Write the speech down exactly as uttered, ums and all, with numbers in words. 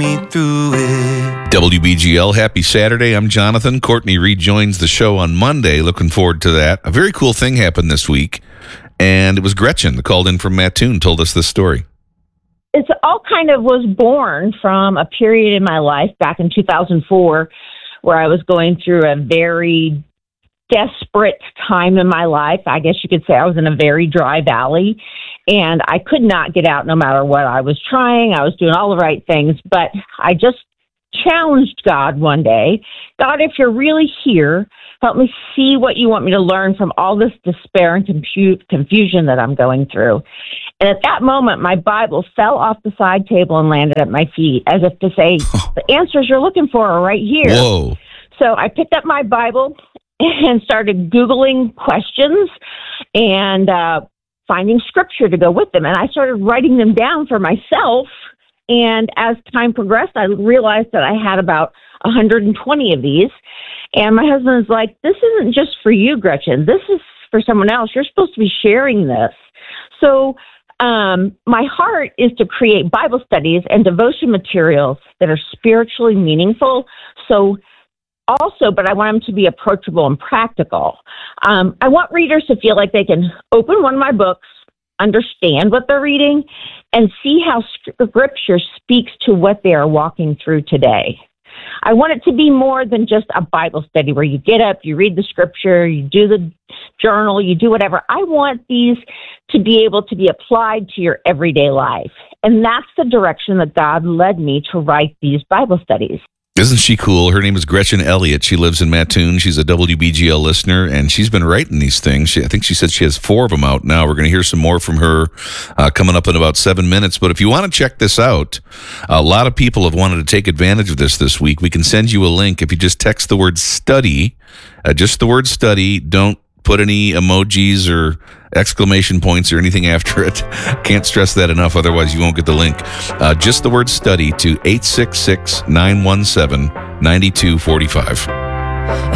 me through it. W B G L, happy Saturday. I'm Jonathan. Courtney rejoins the show on Monday. Looking forward to that. A very cool thing happened this week, and it was Gretchen that called in from Mattoon, told us this story. It's all kind of was born from a period in my life back in two thousand four where I was going through a very desperate time in my life. I guess you could say I was in a very dry valley, and I could not get out no matter what I was trying. I was doing all the right things, but I just challenged God one day. God, if you're really here, help me see what you want me to learn from all this despair and confu- confusion that I'm going through. And at that moment, my Bible fell off the side table and landed at my feet, as if to say, the answers you're looking for are right here. Whoa. So I picked up my Bible and started Googling questions and uh, finding scripture to go with them. And I started writing them down for myself. And as time progressed, I realized that I had about one hundred twenty of these. And my husband is like, this isn't just for you, Gretchen. This is for someone else. You're supposed to be sharing this. So um, my heart is to create Bible studies and devotion materials that are spiritually meaningful. So also, but I want them to be approachable and practical. Um, I want readers to feel like they can open one of my books, understand what they're reading, and see how scripture speaks to what they are walking through today. I want it to be more than just a Bible study where you get up, you read the scripture, you do the journal, you do whatever. I want these to be able to be applied to your everyday life. And that's the direction that God led me to write these Bible studies. Isn't she cool? Her name is Gretchen Elliott. She lives in Mattoon. She's a W B G L listener, and she's been writing these things. She, I think she said she has four of them out now. We're going to hear some more from her uh, coming up in about seven minutes. But if you want to check this out, a lot of people have wanted to take advantage of this this week. We can send you a link if you just text the word study, uh, just the word study. Don't put any emojis or exclamation points or anything after it. Can't stress that enough, otherwise you won't get the link. Uh, just the word study to eight six six, nine one seven, nine two four five.